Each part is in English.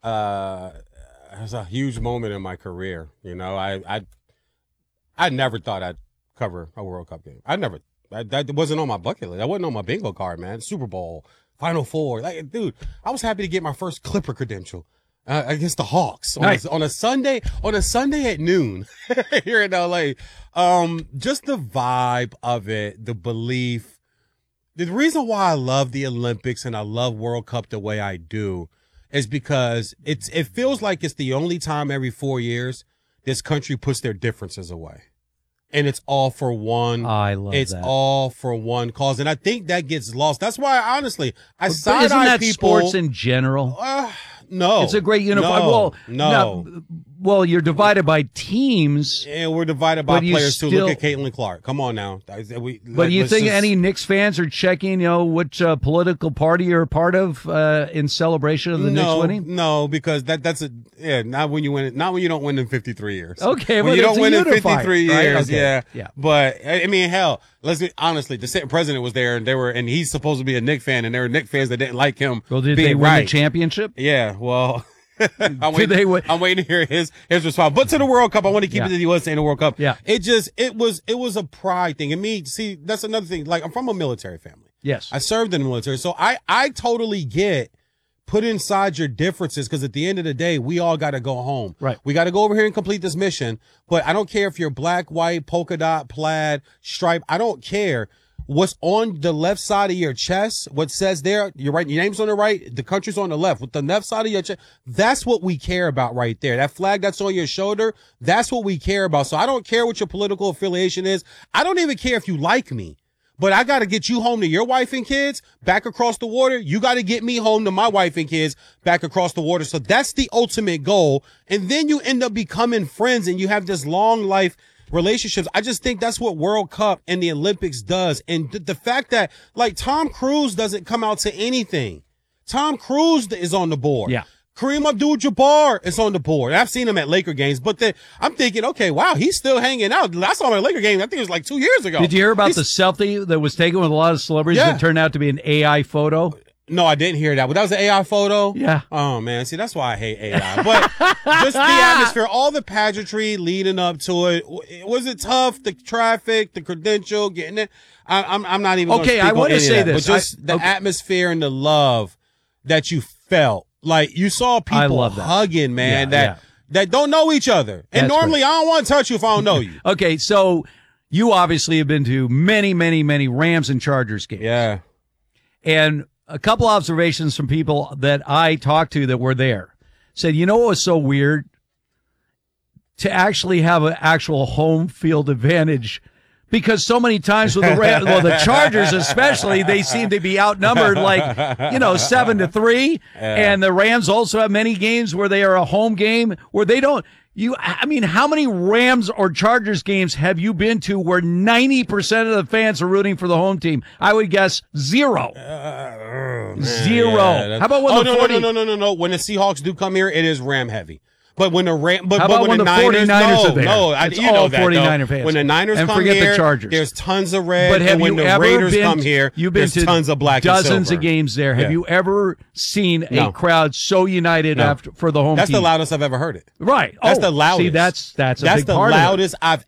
it was a huge moment in my career. You know, I never thought I'd cover a World Cup game. That wasn't on my bucket list. That wasn't on my bingo card, man. Super Bowl, Final Four. Like, dude, I was happy to get my first Clipper credential against the Hawks on a Sunday at noon here in LA. Just the vibe of it, the belief. The reason why I love the Olympics and I love World Cup the way I do is because it feels like it's the only time every 4 years this country puts their differences away. And it's all for one. I love it's that. It's all for one cause. And I think that gets lost. That's why, honestly, I Isn't side-eye that people. sports in general? No. It's a great unified. Well, you're divided by teams. And we're divided by players, too. Look at Caitlin Clark. Come on now. But you think any Knicks fans are checking, which political party you're a part of in celebration of the Knicks winning? No, because not when you win it. Not when you don't win in 53 years. Okay, when you don't win in 53 years, right? Okay. Yeah. But I mean, hell, let's be honestly, the sitting president was there, and he's supposed to be a Knicks fan, and there were Knicks fans that didn't like him. Well, did they win the championship? Yeah. Well. I'm waiting to hear his response. But to the World Cup, I want to keep it to the USA and the World Cup. Yeah. It was a pride thing. And me, see, that's another thing. Like, I'm from a military family. Yes. I served in the military. So I totally get put inside your differences, because at the end of the day, we all got to go home. Right. We got to go over here and complete this mission. But I don't care if you're black, white, polka dot, plaid, stripe. I don't care. What's on the left side of your chest, what says there, you're right, your name's on the right, the country's on the left. With the left side of your chest, that's what we care about right there. That flag that's on your shoulder, that's what we care about. So I don't care what your political affiliation is. I don't even care if you like me. But I got to get you home to your wife and kids back across the water. You got to get me home to my wife and kids back across the water. So that's the ultimate goal. And then you end up becoming friends and you have this long life relationships. I just think that's what World Cup and the Olympics does. And the fact that, like, Tom Cruise doesn't come out to anything. Tom Cruise is on the board. Yeah. Kareem Abdul-Jabbar is on the board. I've seen him at Laker games, but I'm thinking, okay, wow, he's still hanging out. I saw him at a Laker game, I think it was like 2 years ago. Did you hear about the selfie that was taken with a lot of celebrities that turned out to be an AI photo? No, I didn't hear that, but that was an AI photo? Yeah. Oh, man. See, that's why I hate AI. But just the atmosphere, all the pageantry leading up to it. Was it tough? The traffic, the credential, getting it? I'm not even okay, I want to say this. But just the atmosphere and the love that you felt. Like, you saw people hugging, man, that don't know each other. And normally, I don't want to touch you if I don't know you. Okay, so you obviously have been to many, many, many Rams and Chargers games. Yeah. And a couple observations from people that I talked to that were there said, you know what was so weird? To actually have an actual home field advantage, because so many times with the Chargers especially, they seem to be outnumbered 7-3. And the Rams also have many games where they are a home game where they don't. How many Rams or Chargers games have you been to where 90% of the fans are rooting for the home team? I would guess zero. Zero. Yeah, how about when No. When the Seahawks do come here, it is Ram heavy. But when the how about when the Niners, 49ers are there? It's all 49er fans. When the Niners and come forget here, the Chargers. There's tons of red. But have and when you the ever Raiders been, come here, you've been there's to tons of black dozens and silver. of games there. Have you ever seen a crowd so united for the home team? That's the loudest I've ever heard it. Right. That's the loudest. See, that's a big part of it. That's the loudest I've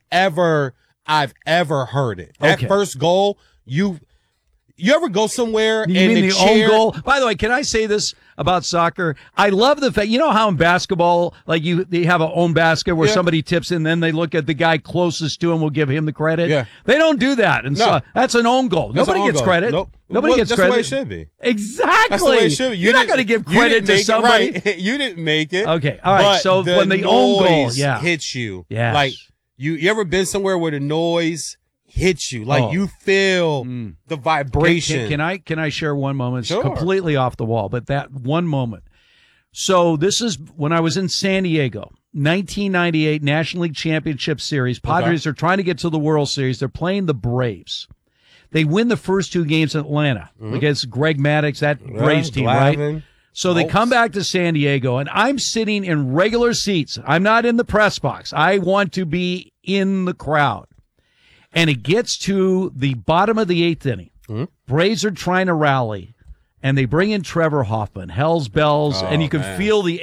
ever heard it. That first goal, you ever go somewhere and the cheer? own goal? By the way, can I say this about soccer? I love the fact, you know how in basketball, like they have an own basket where somebody tips in, then they look at the guy closest to him, will give him the credit. Yeah. They don't do that. And so that's an own goal. Nobody gets credit. Nope. Nobody gets credit. That's the way it should be. Exactly. That's the way it should be. You're not going to give credit to somebody. Right. You didn't make it. Okay. All right. So when the own goal hits you, yes. like you ever been somewhere where the noise hits you, like you feel the vibration. Can I share one moment? Sure. It's completely off the wall, but that one moment. So this is when I was in San Diego, 1998 National League Championship Series. Padres are trying to get to the World Series. They're playing the Braves. They win the first two games in Atlanta against Greg Maddux, that Braves team, right? So they come back to San Diego, and I'm sitting in regular seats. I'm not in the press box. I want to be in the crowd. And it gets to the bottom of the eighth inning. Braves are trying to rally, and they bring in Trevor Hoffman, Hell's Bells, and you can feel the